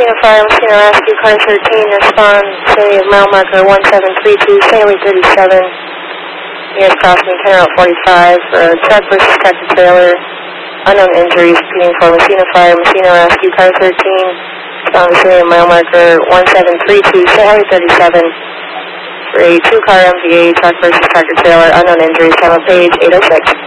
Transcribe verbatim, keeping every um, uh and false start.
Messina Fire, Messina Rescue, car thirteen, respond, say mile marker one seven three two, Stanley thirty-seven, nearest crossing, ten Route forty-five, for a truck versus tractor trailer, unknown injuries, speeding for Messina Fire, Messina Rescue, car thirteen, respond, say mile marker one seven three two, Stanley thirty-seven, for a two-car M V A, truck versus tractor trailer, unknown injuries, time of page eight oh six.